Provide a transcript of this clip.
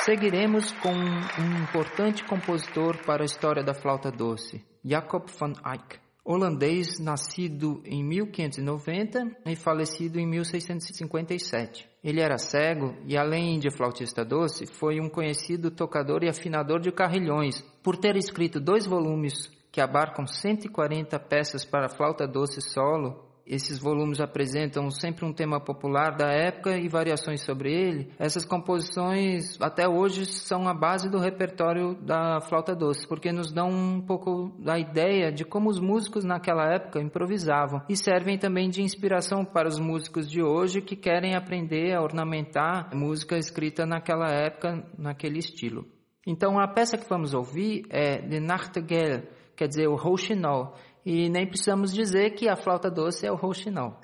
Seguiremos com um importante compositor para a história da flauta doce, Jacob van Eyck, holandês, nascido em 1590 e falecido em 1657. Ele era cego e, além de flautista doce, foi um conhecido tocador e afinador de carrilhões, por ter escrito 2 volumes que abarcam 140 peças para flauta doce solo. Esses volumes apresentam sempre um tema popular da época e variações sobre ele. Essas composições até hoje são a base do repertório da flauta doce, porque nos dão um pouco da ideia de como os músicos naquela época improvisavam e servem também de inspiração para os músicos de hoje que querem aprender a ornamentar música escrita naquela época, naquele estilo. Então a peça que vamos ouvir é De Nachtigall, quer dizer o rouxinol. E nem precisamos dizer que a flauta doce é o rouxinol.